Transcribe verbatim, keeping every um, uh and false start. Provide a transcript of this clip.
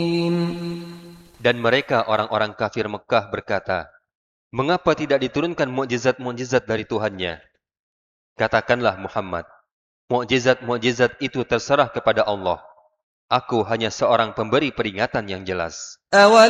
Dan mereka orang-orang kafir Mekah berkata, mengapa tidak diturunkan mukjizat-mukjizat dari Tuhannya? Katakanlah Muhammad, mukjizat-mukjizat itu terserah kepada Allah. Aku hanya seorang pemberi peringatan yang jelas.